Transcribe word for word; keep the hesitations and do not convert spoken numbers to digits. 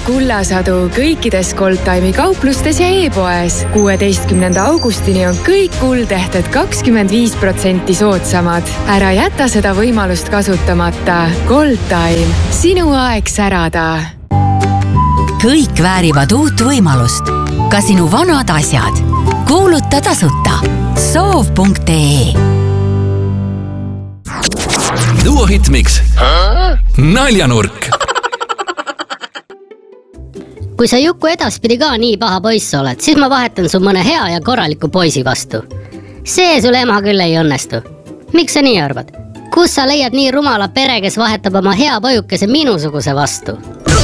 kullasadu kõikides Goldtime'i kauplustes ja e-poes. kuueteistkümnenda augustini on kõik kuldehted kakskümmend viis protsenti soodsamad. Ära jäta seda võimalust kasutamata. Goldtime. Sinu aeg särada. Kõik väärivad uut võimalust. Ka sinu vanad asjad. Kuuluta tasuta. soov punkt ee Duo Hitmix. Naljanurk. Kui sa Juku edaspidi ka nii paha poiss oled, siis ma vahetan su mõne hea ja korraliku poisi vastu. See sul ema küll ei õnnestu. Miks sa nii arvad? Kus sa leiad nii rumala pere, kes vahetab oma hea pojukese minusuguse vastu?